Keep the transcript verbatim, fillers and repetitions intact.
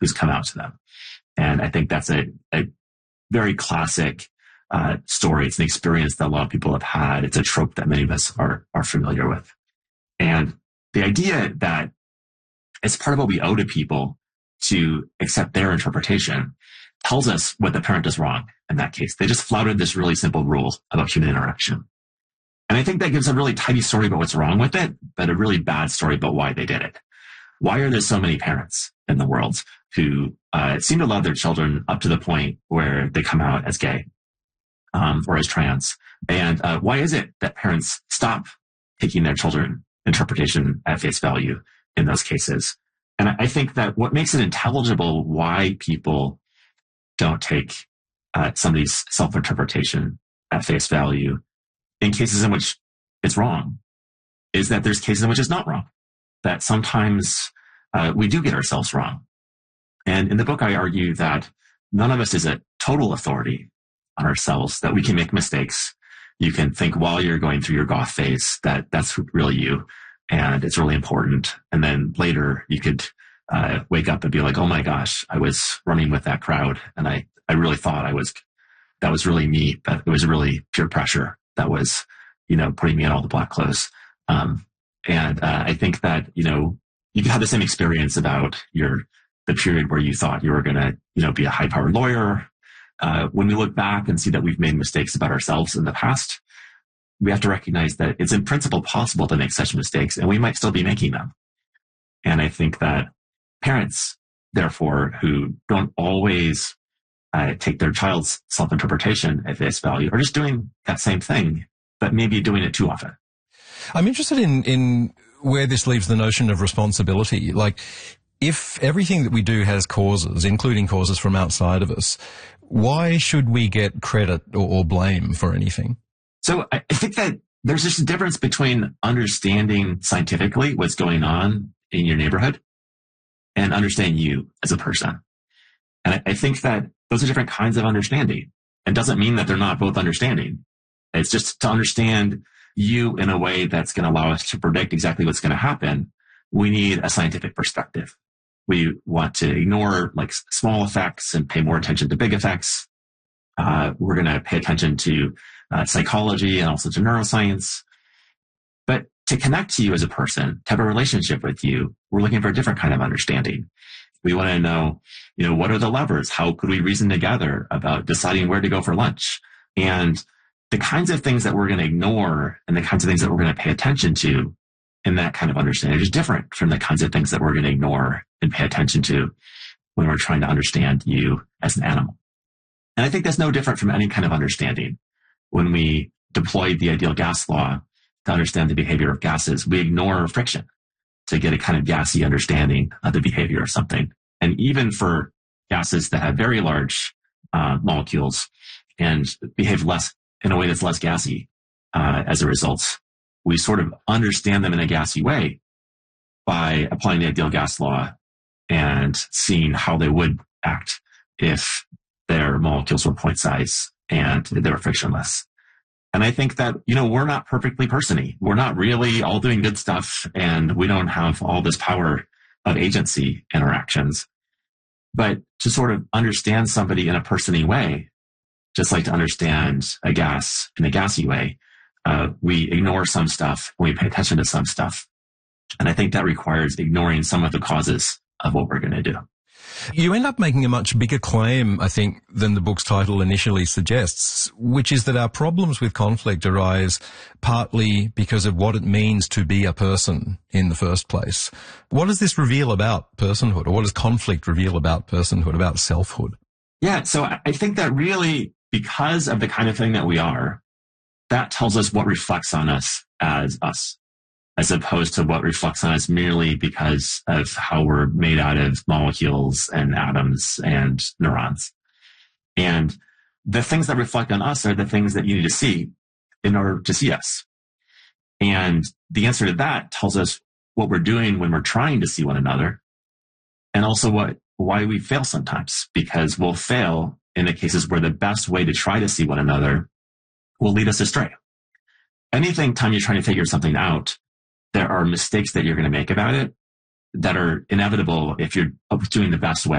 who's come out to them. And I think that's a, a very classic uh, story. It's an experience that a lot of people have had. It's a trope that many of us are, are familiar with. And the idea that it's part of what we owe to people to accept their interpretation tells us what the parent does wrong in that case. They just flouted this really simple rule about human interaction. And I think that gives a really tidy story about what's wrong with it, but a really bad story about why they did it. Why are there so many parents in the world who uh, seem to love their children up to the point where they come out as gay um, or as trans? And uh, why is it that parents stop taking their children interpretation at face value in those cases? And I think that what makes it intelligible why people don't take uh, somebody's self-interpretation at face value in cases in which it's wrong is that there's cases in which it's not wrong. That sometimes uh, we do get ourselves wrong. And in the book, I argue that none of us is a total authority on ourselves, that we can make mistakes. You can think while you're going through your goth phase that that's really you and it's really important. And then later you could uh, wake up and be like, oh my gosh, I was running with that crowd. And I, I really thought I was, that was really me, but it was really peer pressure that was, you know, putting me in all the black clothes. Um, and uh, I think that, you know, you've had the same experience about your, the period where you thought you were going to, you know, be a high powered lawyer. Uh, when we look back and see that we've made mistakes about ourselves in the past, we have to recognize that it's in principle possible to make such mistakes and we might still be making them. And I think that parents, therefore, who don't always uh, take their child's self-interpretation at face value are just doing that same thing, but maybe doing it too often. I'm interested in, in where this leaves the notion of responsibility. Like, if everything that we do has causes, including causes from outside of us, why should we get credit or, or blame for anything? So I think that there's just a difference between understanding scientifically what's going on in your neighborhood and understanding you as a person. And I, I think that those are different kinds of understanding. It doesn't mean that they're not both understanding. It's just to understand you in a way that's going to allow us to predict exactly what's going to happen. We need a scientific perspective. We want to ignore like small effects and pay more attention to big effects. Uh, we're going to pay attention to uh, psychology and also to neuroscience. But to connect to you as a person, to have a relationship with you, we're looking for a different kind of understanding. We want to know, you know, what are the levers? How could we reason together about deciding where to go for lunch? And the kinds of things that we're going to ignore and the kinds of things that we're going to pay attention to in that kind of understanding is different from the kinds of things that we're going to ignore and pay attention to when we're trying to understand you as an animal. And I think that's no different from any kind of understanding. When we deployed the ideal gas law to understand the behavior of gases, we ignore friction to get a kind of gassy understanding of the behavior of something. And even for gases that have very large uh, molecules and behave less in a way that's less gassy uh, as a result, we sort of understand them in a gassy way by applying the ideal gas law and seeing how they would act if their molecules were point size and they were frictionless. And I think that, you know, we're not perfectly person-y. We're not really all doing good stuff and we don't have all this power of agency interactions. But to sort of understand somebody in a person-y way, just like to understand a gas in a gassy way, uh, we ignore some stuff when we pay attention to some stuff. And I think that requires ignoring some of the causes of what we're going to do. You end up making a much bigger claim, I think, than the book's title initially suggests, which is that our problems with conflict arise partly because of what it means to be a person in the first place. What does this reveal about personhood, or what does conflict reveal about personhood, about selfhood? Yeah, so I think that really, because of the kind of thing that we are, that tells us what reflects on us as us, as opposed to what reflects on us merely because of how we're made out of molecules and atoms and neurons. And the things that reflect on us are the things that you need to see in order to see us. And the answer to that tells us what we're doing when we're trying to see one another, and also what why we fail sometimes, because we'll fail in the cases where the best way to try to see one another will lead us astray. Anything time you're trying to figure something out, there are mistakes that you're going to make about it that are inevitable if you're doing the best way